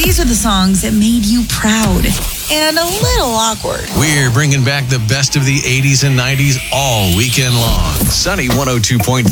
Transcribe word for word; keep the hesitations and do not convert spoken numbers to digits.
These are the songs that made you proud and a little awkward. We're bringing back the best of the eighties and nineties all weekend long. Sunny one oh two point five.